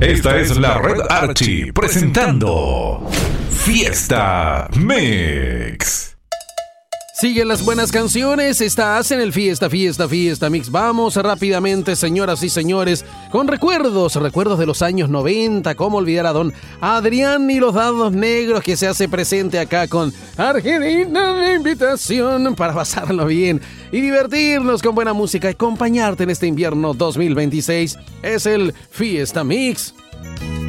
Esta es la Red Archie presentando Fiesta Mix. Siguen las buenas canciones, estás en el Fiesta Mix. Vamos rápidamente, señoras y señores, con recuerdos de los años 90. Cómo olvidar a don Adrián y los Dados Negros, que se hace presente acá con Argentina de invitación para pasarlo bien y divertirnos con buena música y acompañarte en este invierno 2026. Es el Fiesta Mix.